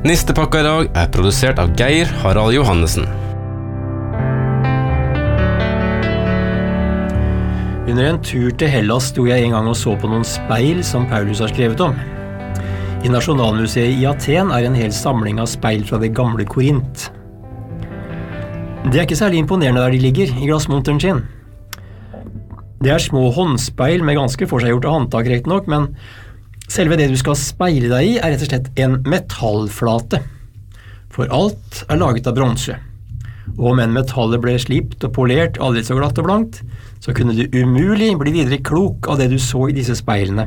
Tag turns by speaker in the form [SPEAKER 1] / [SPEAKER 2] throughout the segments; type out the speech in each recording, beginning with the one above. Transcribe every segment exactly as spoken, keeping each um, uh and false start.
[SPEAKER 1] Nistepakka i dag er produsert av Geir Harald Johannessen.
[SPEAKER 2] Under en tur til Hellas sto jeg en gang og så på noen speil som Paulus har skrevet om. I Nasjonalmuseet i Aten er en hel samling av speil fra det gamle Korint. Det er ikke særlig imponerende der de ligger, i glassmonteren sin. Det er små håndspeil med ganske forseggjorte håndtak rett nok, men selve det du skal speile deg i er rett og slett en metallflate. For alt er laget av bronse. Og om en metallet ble slipt og polert aldri så glatt og blankt, så kunne du umulig bli videre klok av det du så i disse speilene.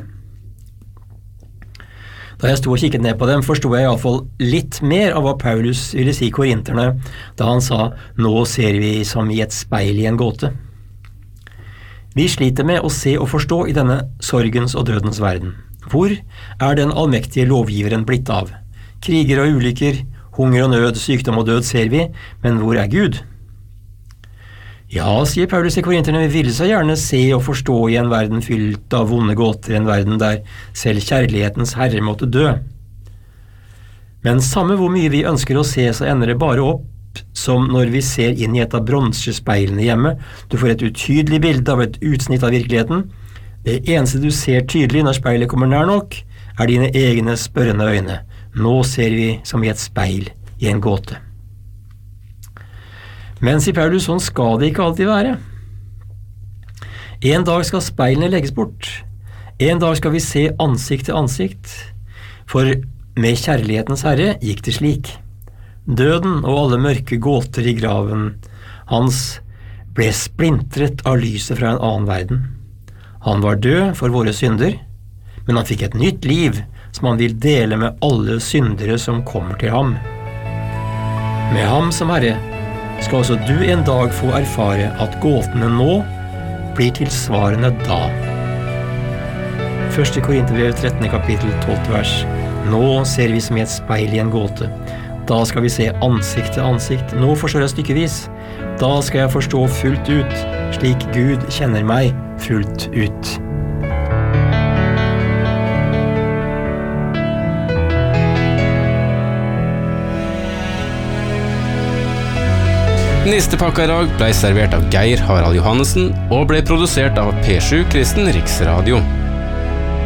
[SPEAKER 2] Da jeg sto og kikket ned på dem, forstod jeg i alle fall litt mer av hva Paulus ville si korinterne, da han sa, nå ser vi som i et speil i en gåte. Vi sliter med å se og forstå i denne sorgens og dødens verden. Hvor er den allmektige lovgiveren blitt av? Kriger og ulykker, hunger og nød, sykdom og død ser vi, men hvor er Gud? Ja, sier Paulus i korinterne, vi ville så gjerne se og forstå i en verden fylt av vonde gåter, en verden der selv kjærlighetens herre måtte dø. Men samme hvor mye vi ønsker å se, så ender det bare opp som når vi ser inn i et av bronsespeilene hjemme. Du får et utydelig bilde av et utsnitt av virkeligheten. Det eneste du ser tydelig når speilet kommer nær nok, er dine egne spørrende øyne. Nå ser vi som i et speil i en gåte. Men, sier Paulus, sånn skal det ikke alltid være. En dag skal speilene legges bort. En dag skal vi se ansikt til ansikt. For med kjærlighetens herre gikk det slik. Døden og alle mørke gåter i graven hans ble splintret av lyset fra en annen verden. Han var død for våre synder, men han fikk et nytt liv som han vil dele med alle syndere som kommer til ham. Med ham som herre skal også du en dag få erfare at gåtene nå blir tilsvarende da. Første Korinterbrev trettende kapittel tolvte vers. Nå ser vi som i et speil i en gåte. Da skal vi se ansikt til ansikt. Nå forstår jeg stykkevis. Da skal jeg forstå fullt ut, slik Gud kjenner meg fullt ut.
[SPEAKER 1] Nistepakka i dag ble servert av Geir Harald Johannessen og ble produsert av P sju Kristen Riksradio.